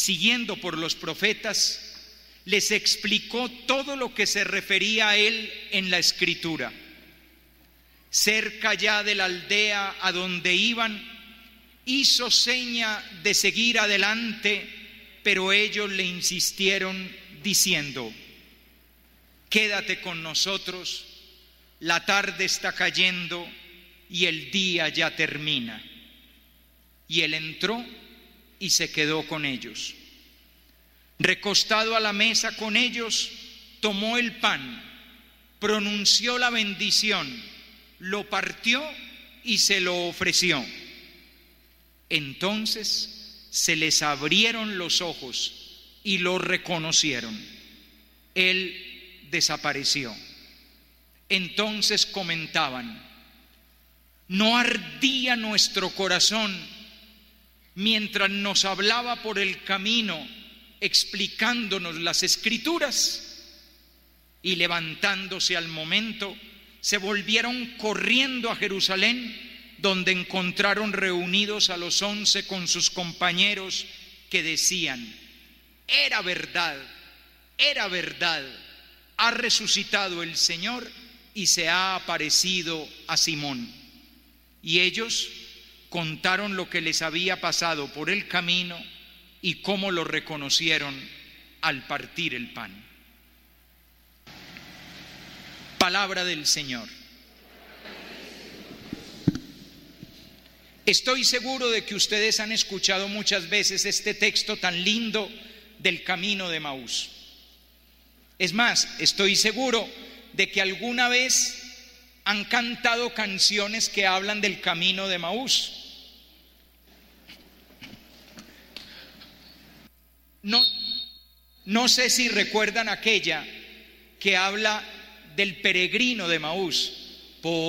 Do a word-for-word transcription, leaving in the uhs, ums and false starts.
siguiendo por los profetas, les explicó todo lo que se refería a él en la Escritura. Cerca ya de la aldea a donde iban, hizo seña de seguir adelante, pero ellos le insistieron diciendo: quédate con nosotros, la tarde está cayendo y el día ya termina. Y él entró y se quedó con ellos. Recostado a la mesa con ellos, tomó el pan, pronunció la bendición, lo partió y se lo ofreció. Entonces se les abrieron los ojos y lo reconocieron. Él desapareció. Entonces comentaban: ¿no ardía nuestro corazón mientras nos hablaba por el camino, explicándonos las Escrituras? Y levantándose al momento, se volvieron corriendo a Jerusalén, donde encontraron reunidos a los once con sus compañeros, que decían: era verdad, era verdad, ha resucitado el Señor y se ha aparecido a Simón. Y ellos contaron lo que les había pasado por el camino y cómo lo reconocieron al partir el pan. Palabra del Señor. Estoy seguro de que ustedes han escuchado muchas veces este texto tan lindo del camino de Emaús. Es más, estoy seguro de que alguna vez han cantado canciones que hablan del camino de Emaús. No, no sé si recuerdan aquella que habla del peregrino de Emaús.